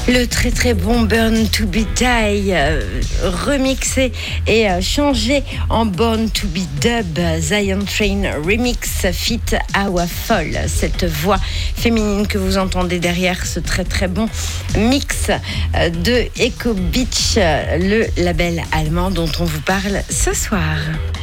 Le très très bon Born to Be Die, remixé et changé en Born to Be Dub, Zion Train Remix fit Awa Fall. Cette voix féminine que vous entendez derrière ce très très bon mix de Echo Beach, le label allemand dont on vous parle ce soir.